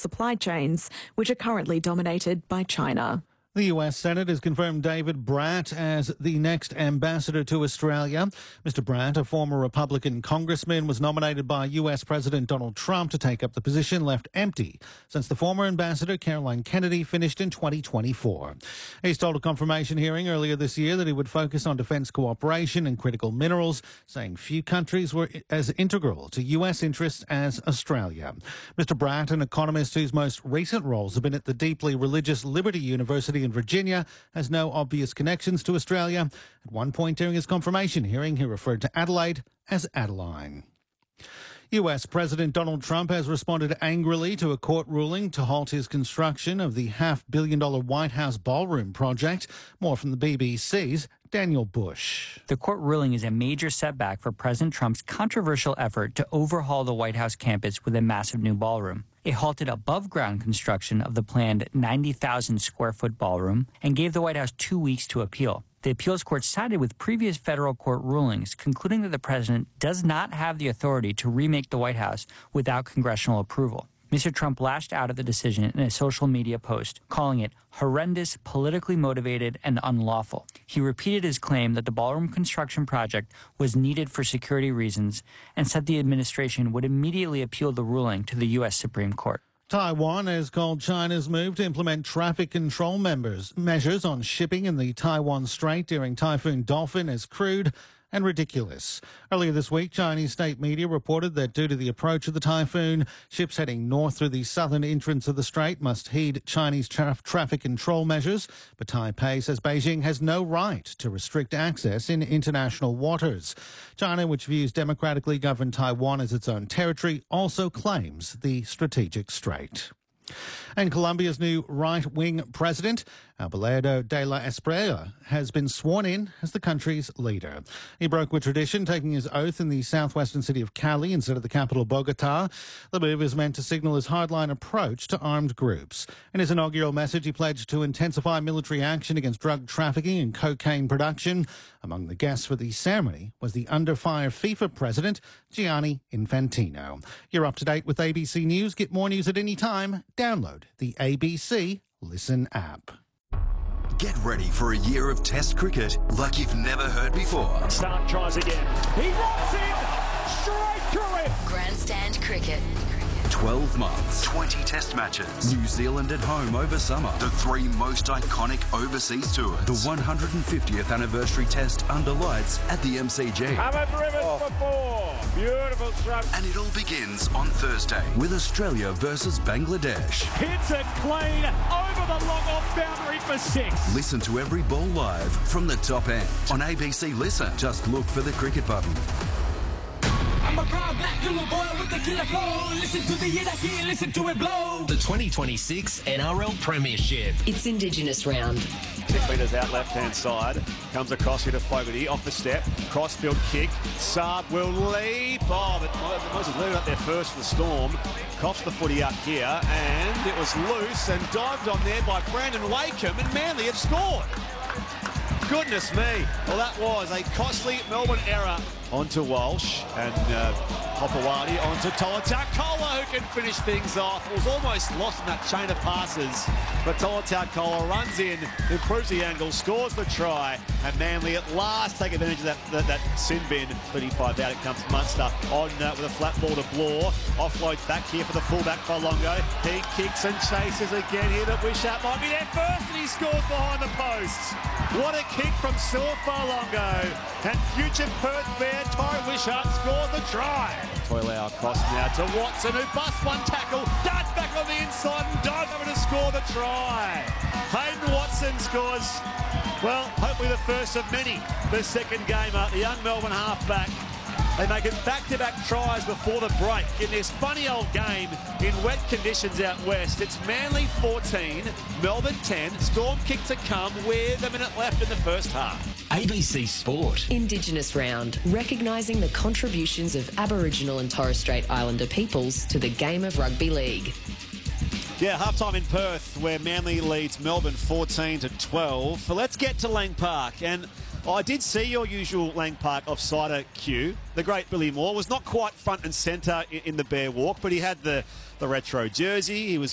supply chains, which are currently dominated by China. The US Senate has confirmed David Brat as the next ambassador to Australia. Mr. Brat, a former Republican congressman, was nominated by US President Donald Trump to take up the position left empty since the former ambassador, Caroline Kennedy, finished in 2024. He's told a confirmation hearing earlier this year that he would focus on defence cooperation and critical minerals, saying few countries were as integral to US interests as Australia. Mr. Brat, an economist whose most recent roles have been at the deeply religious Liberty University in Virginia, has no obvious connections to Australia. At one point during his confirmation hearing, he referred to Adelaide as Adeline. US President Donald Trump has responded angrily to a court ruling to halt his construction of the $500 million White House ballroom project. More from the BBC's Daniel Bush. The court ruling is a major setback for President Trump's controversial effort to overhaul the White House campus with a massive new ballroom. It halted above-ground construction of the planned 90,000-square-foot ballroom and gave the White House 2 weeks to appeal. The appeals court sided with previous federal court rulings, concluding that the president does not have the authority to remake the White House without congressional approval. Mr. Trump lashed out at the decision in a social media post, calling it horrendous, politically motivated, and unlawful. He repeated his claim that the ballroom construction project was needed for security reasons and said the administration would immediately appeal the ruling to the U.S. Supreme Court. Taiwan has called China's move to implement traffic control measures on shipping in the Taiwan Strait during Typhoon Dolphin as crude and ridiculous. Earlier this week, Chinese state media reported that due to the approach of the typhoon, ships heading north through the southern entrance of the strait must heed Chinese traffic control measures. But Taipei says Beijing has no right to restrict access in international waters. China, which views democratically governed Taiwan as its own territory, also claims the strategic strait. And Colombia's new right-wing president, Abelardo de la Espriella, has been sworn in as the country's leader. He broke with tradition, taking his oath in the southwestern city of Cali instead of the capital, Bogota. The move is meant to signal his hardline approach to armed groups. In his inaugural message, he pledged to intensify military action against drug trafficking and cocaine production. Among the guests for the ceremony was the under-fire FIFA president, Gianni Infantino. You're up to date with ABC News. Get more news at any time. Download the ABC Listen app. Get ready for a year of Test cricket like you've never heard before. Stark tries again. He rocks in straight through it. Grandstand cricket. 12 months, 20 Test matches, New Zealand at home over summer, the 3 most iconic overseas tours, the 150th anniversary Test under lights at the MCG. Haven't driven for 4. Beautiful stroke. And it all begins on Thursday with Australia versus Bangladesh. Hits it clean over the long off boundary for 6. Listen to every ball live from the top end on ABC Listen. Just look for the cricket button. I'm a proud black little boy with the killer flow. Listen to the hit I hear, listen to it blow. The 2026 NRL Premiership. It's Indigenous round. 10 metres out left-hand side. Comes across here to Fogarty. Off the step. Crossfield kick. Saab will leap. Oh, but Moses leaving up there first for the Storm. Coughs the footy up here. And it was loose and dived on there by Brandon Wakeham. And Manly have scored. Goodness me. Well, that was a costly Melbourne error onto Walsh and Hopewadi onto Tolutaukola, who can finish things off. It was almost lost in that chain of passes, but Tolutaukola runs in, improves the angle, scores the try, and Manly at last take advantage of that sin bin. 35 out, it comes Munster on with a flat ball to Blore. Offloads back here for the fullback Folongo. He kicks and chases again here. That Wishart might be there first, and he scores behind the posts. What a kick from Saul Folongo. And future Perth Bear Ty Wishart scores the try. Toilau across now to Watson, who busts one tackle, darts back on the inside and dives over to score the try. Hayden Watson scores, well, hopefully the first of many. The second gamer, the young Melbourne halfback. They make it back-to-back tries before the break in this funny old game in wet conditions out west. It's Manly 14, Melbourne 10, Storm kick to come with a minute left in the first half. ABC Sport. Indigenous round, recognising the contributions of Aboriginal and Torres Strait Islander peoples to the game of rugby league. Yeah, halftime in Perth where Manly leads Melbourne 14-12. So let's get to Lang Park. And I did see your usual Lang Park offsider cue. The great Billy Moore was not quite front and centre in the Bear Walk, but he had the retro jersey. He was